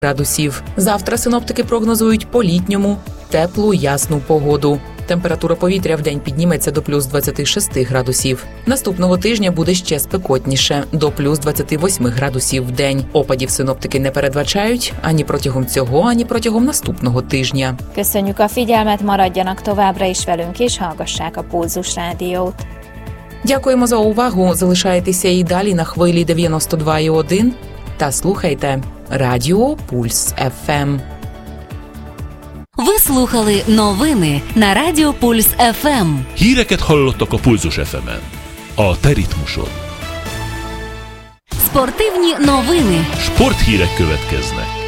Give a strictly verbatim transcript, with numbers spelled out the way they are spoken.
градусів. Завтра синоптики прогнозують по-літньому теплу, ясну погоду. Температура повітря вдень підніметься до плюс двадцяти шести градусів. Наступного тижня буде ще спекотніше – до плюс двадцяти восьми градусів в день. Опадів синоптики не передбачають ані протягом цього, ані протягом наступного тижня. Köszönjük a figyelmet, maradjanak továbbra is velünk és hallgassák a Pulzus Rádiót. Дякуємо за увагу. Залишайтеся і далі на хвилі дев'яносто два і один та слухайте Радіо Пульс еф ем. Ви слухали новини на Радіо Пульс еф ем. Híreket hallottak a Pulzus еф ем-en. A te ritmusod. Спортивні новини. Sporthírek következnek.